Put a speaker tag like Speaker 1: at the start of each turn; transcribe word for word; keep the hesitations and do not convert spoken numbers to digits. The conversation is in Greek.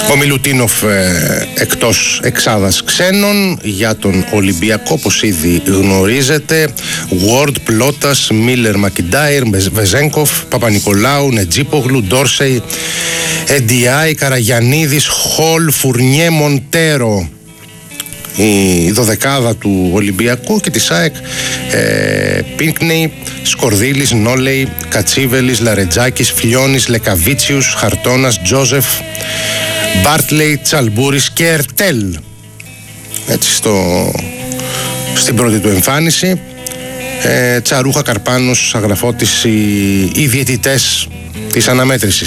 Speaker 1: Ο Μιλουτίνοφ ε, εκτός εξάδας ξένων. Για τον Ολυμπιακό, όπως ήδη γνωρίζετε, Ward, Πλότας, Μίλερ, Μακιντάιρ, Βεζένκοφ, Παπα-Νικολάου, Νετζίπογλου, Ντόρσεϊ, Εντιάι, Καραγιαννίδης, Χολ, Φουρνιέ, Μοντέρο. Η δωδεκάδα του Ολυμπιακού. Και της ΑΕΚ, ε, Πίνκνεϊ, Σκορδίλης, Νόλεϊ, Κατσίβελης, Λαρετζάκης, Φλιώνης, Λεκαβίτσιους, Χαρτώνας, Τζόζεφ, Μπάρτλεϊ, Τσαλμπούρης και Ερτέλ. Έτσι στο, στην πρώτη του εμφάνιση. ε, Τσαρούχα, Καρπάνος, Αγραφώτης, οι, οι διαιτητές της αναμέτρησης.